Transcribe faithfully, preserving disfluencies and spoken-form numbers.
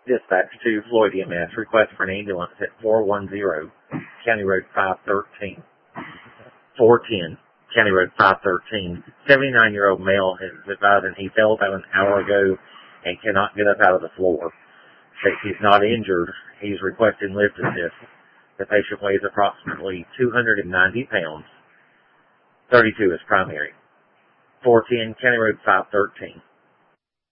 Dispatch to Floyd E M S. Request for an ambulance at four one zero County Road five thirteen. four ten County Road five thirteen. seventy-nine-year-old male is advising he fell about an hour ago and cannot get up out of the floor. Says he's not injured. He's requesting lift assist. The patient weighs approximately two hundred ninety pounds. thirty-two is primary. four ten County Road five thirteen.